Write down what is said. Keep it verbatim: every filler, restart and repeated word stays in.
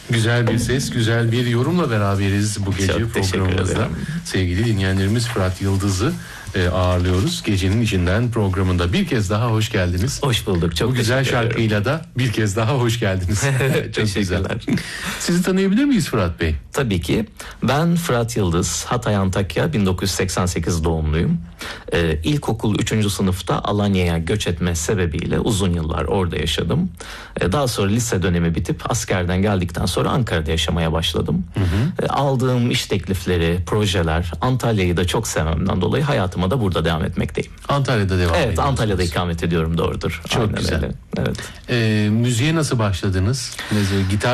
Güzel bir ses, güzel bir yorumla beraberiz bu gece Çok teşekkür programımızda. ederim. Sevgili dinleyenlerimiz, Fırat Yıldız'ı e, ağırlıyoruz. Gecenin içinden programında bir kez daha hoş geldiniz. Hoş bulduk. Çok bu güzel teşekkür ederim. şarkıyla da bir kez daha hoş geldiniz. Çok Teşekkürler. güzel. Sizi tanıyabilir miyiz Fırat Bey? Tabii ki. Ben Fırat Yıldız, Hatay Antakya, bin dokuz yüz seksen sekiz doğumluyum. Ee, ilkokul üçüncü sınıfta Alanya'ya göç etme sebebiyle uzun yıllar orada yaşadım. Ee, daha sonra lise dönemi bitip askerden geldikten sonra Ankara'da yaşamaya başladım. Hı hı. Ee, aldığım iş teklifleri, projeler, Antalya'yı da çok sevmemden dolayı hayatıma da burada devam etmekteyim. Antalya'da devam ediyorsunuz. Evet, Antalya'da ikamet ediyorum, doğrudur. Çok Aynen güzel. öyle. Evet. Ee, müziğe nasıl başladınız? Mesela gitar